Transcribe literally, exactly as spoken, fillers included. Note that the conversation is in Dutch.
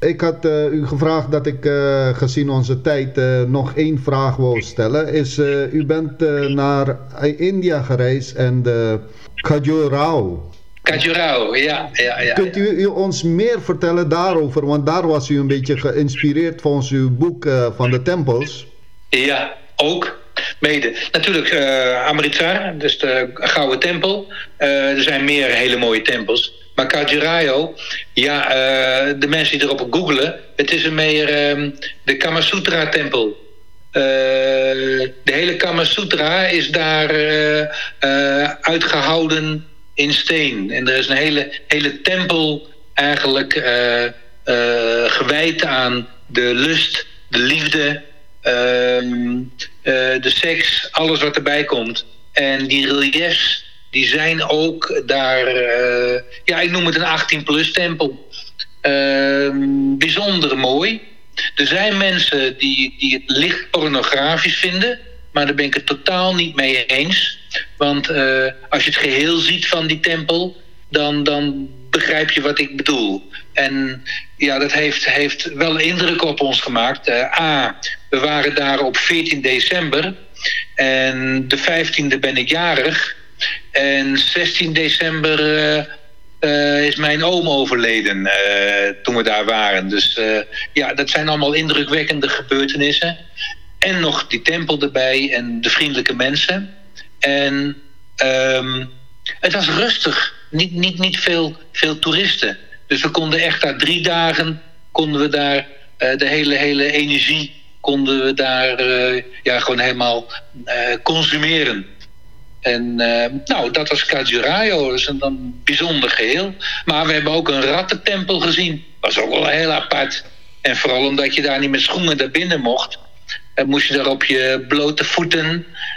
ik had uh, u gevraagd dat ik uh, gezien onze tijd uh, nog één vraag wou stellen. Is, uh, u bent uh, naar India gereisd en de Khajuraho. Khajuraho, ja, ja, ja. Kunt u, u ons meer vertellen daarover? Want daar was u een beetje geïnspireerd volgens uw boek uh, van de tempels. Ja, ook. Mede. Natuurlijk uh, Amritsar, dus de Gouden Tempel. Uh, er zijn meer hele mooie tempels. Maar Khajuraho, ja, uh, de mensen die erop googelen, het is een meer uh, de Kama Sutra tempel. Uh, de hele Kama Sutra is daar uh, uh, uitgehouden in steen. En er is een hele, hele tempel eigenlijk uh, uh, gewijd aan de lust, de liefde, uh, uh, de seks, alles wat erbij komt. En die reliefs, die zijn ook daar, uh, ja, ik noem het een achttien plus tempel. Uh, bijzonder mooi. Er zijn mensen die, die het licht pornografisch vinden, maar daar ben ik het totaal niet mee eens. Want uh, als je het geheel ziet van die tempel, dan, dan begrijp je wat ik bedoel. En ja, dat heeft, heeft wel indruk op ons gemaakt. Uh, A, we waren daar op veertien december en de vijftiende ben ik jarig. En zestien december uh, uh, is mijn oom overleden uh, toen we daar waren. Dus uh, ja, dat zijn allemaal indrukwekkende gebeurtenissen. En nog die tempel erbij en de vriendelijke mensen. En um, het was rustig. Niet, niet, niet veel, veel toeristen. Dus we konden echt daar drie dagen, konden we daar uh, de hele, hele energie, konden we daar uh, ja, gewoon helemaal uh, consumeren. En uh, nou, dat was Khajuraho, dat is een, een bijzonder geheel. Maar we hebben ook een rattentempel gezien. Dat was ook wel heel apart. En vooral omdat je daar niet met schoenen naar binnen mocht. Dan moest je daar op je blote voeten